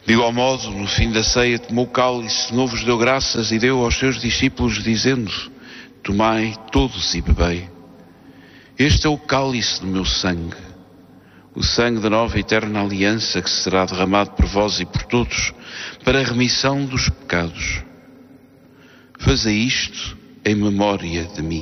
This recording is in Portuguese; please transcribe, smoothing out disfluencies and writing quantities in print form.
De igual modo, no fim da ceia, tomou o cálice, de novo vos deu graças e deu aos seus discípulos, dizendo: tomai todos e bebei. Este é o cálice do meu sangue, o sangue da nova e eterna aliança que será derramado por vós e por todos para a remissão dos pecados. Fazei isto em memória de mim.